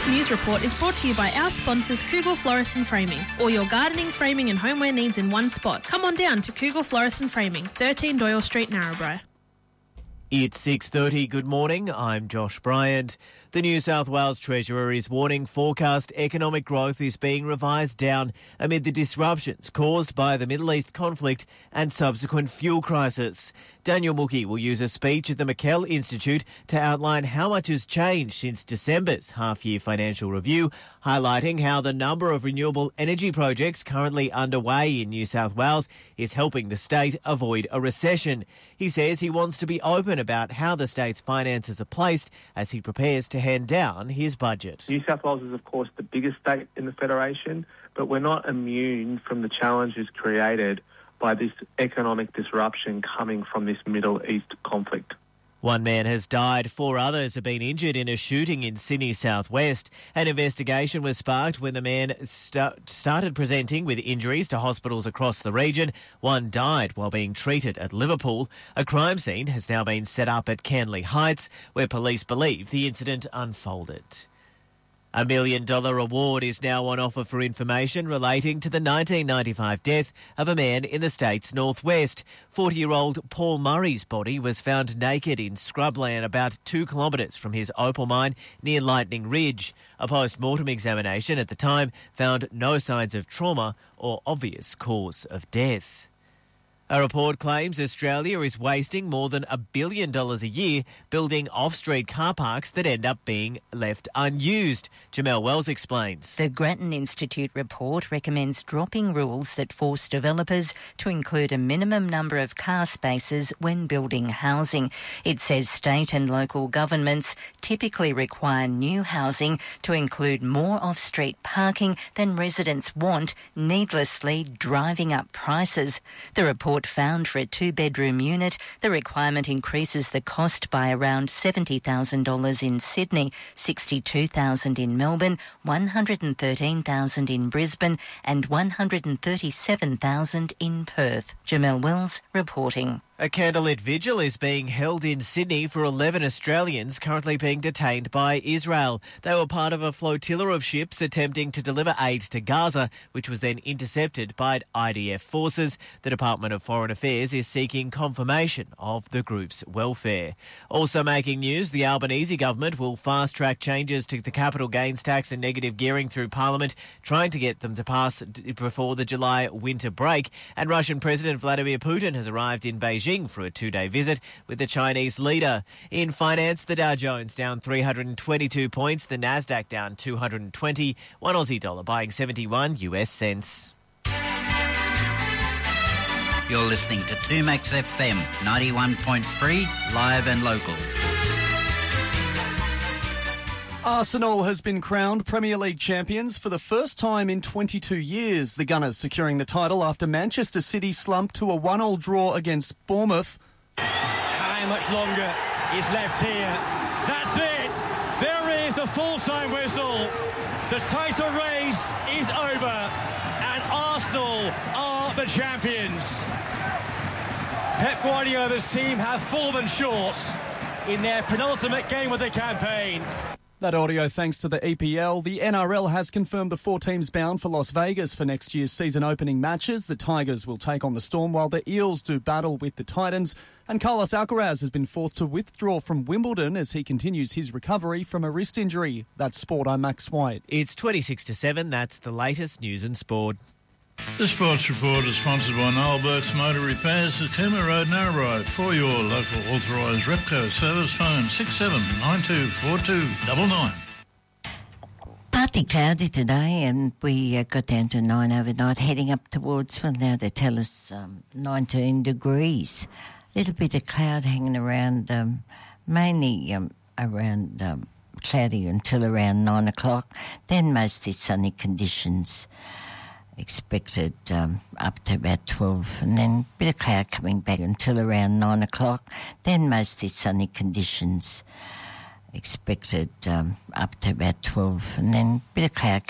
This news report is brought to you by our sponsors Cougal Florist and Framing. All your gardening, framing and homeware needs in one spot. Come on down to Cougal Florist and Framing, 13 Doyle Street, Narrabri. It's 6:30. Good morning. I'm Josh Bryant. The New South Wales Treasurer is warning forecast economic growth is being revised down amid the disruptions caused by the Middle East conflict and subsequent fuel crisis. Daniel Mookie will use a speech at the McKell Institute to outline how much has changed since December's half-year financial review, highlighting how the number of renewable energy projects currently underway in New South Wales is helping the state avoid a recession. He says he wants to be open about how the state's finances are placed as he prepares to hand down his budget. New South Wales is, of course, the biggest state in the Federation, but we're not immune from the challenges created by this economic disruption coming from this Middle East conflict. One man has died, 4 others have been injured in a shooting in Sydney southwest. An investigation was sparked when the man started presenting with injuries to hospitals across the region. One died while being treated at Liverpool. A crime scene has now been set up at Canley Heights, where police believe the incident unfolded. $1 million award is now on offer for information relating to the 1995 death of a man in the state's northwest. 40-year-old Paul Murray's body was found naked in scrubland about 2 kilometres from his opal mine near Lightning Ridge. A post-mortem examination at the time found no signs of trauma or obvious cause of death. A report claims Australia is wasting more than $1 billion a year building off-street car parks that end up being left unused. Jamelle Wells explains. The Grattan Institute report recommends dropping rules that force developers to include a minimum number of car spaces when building housing. It says state and local governments typically require new housing to include more off-street parking than residents want, needlessly driving up prices. The report found for a 2-bedroom unit, the requirement increases the cost by around $70,000 in Sydney, $62,000 in Melbourne, $113,000 in Brisbane and $137,000 in Perth. Jamelle Wells reporting. A candlelit vigil is being held in Sydney for 11 Australians currently being detained by Israel. They were part of a flotilla of ships attempting to deliver aid to Gaza, which was then intercepted by IDF forces. The Department of Foreign Affairs is seeking confirmation of the group's welfare. Also making news, the Albanese government will fast-track changes to the capital gains tax and negative gearing through Parliament, trying to get them to pass before the July winter break. And Russian President Vladimir Putin has arrived in Beijing for a 2-day visit with the Chinese leader. In finance, the Dow Jones down 322 points, the Nasdaq down 220, one Aussie dollar buying 71 US cents. You're listening to 2Max FM 91.3, live and local. Arsenal has been crowned Premier League champions for the first time in 22 years. The Gunners securing the title after Manchester City slumped to a 1-1 draw against Bournemouth. How much longer is left here? That's it. There is the full-time whistle. The title race is over and Arsenal are the champions. Pep Guardiola's team have fallen short in their penultimate game of the campaign. That audio thanks to the EPL. The NRL has confirmed the 4 teams bound for Las Vegas for next year's season opening matches. The Tigers will take on the Storm while the Eels do battle with the Titans. And Carlos Alcaraz has been forced to withdraw from Wimbledon as he continues his recovery from a wrist injury. That's Sport, I'm Max White. It's 26-7. That's the latest news and sport. The Sports Report is sponsored by Noel Burke's Motor Repairs at Cooma Road, Narrabri. For your local authorised Repco service, phone 67924299. Partly cloudy today, and we got down to 9 overnight, heading up towards, well, now they tell us 19 degrees. A little bit of cloud hanging around, mainly around cloudy until around 9 o'clock. Then mostly sunny conditions expected up to about 12, and then a bit of cloud coming back until around 9 o'clock. Then mostly sunny conditions expected up to about 12, and then a bit of cloud